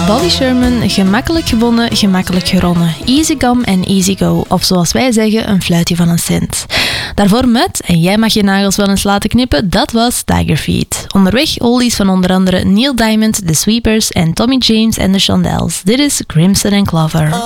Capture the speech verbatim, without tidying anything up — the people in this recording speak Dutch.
Bobby Sherman, gemakkelijk gewonnen, gemakkelijk geronnen. Easy come and easy go. Of zoals wij zeggen, een fluitje van een cent. Daarvoor met, en jij mag je nagels wel eens laten knippen, dat was Tiger Feet. Onderweg oldies van onder andere Neil Diamond, The Sweepers en Tommy James en The Shondells. Dit is Crimson and Clover.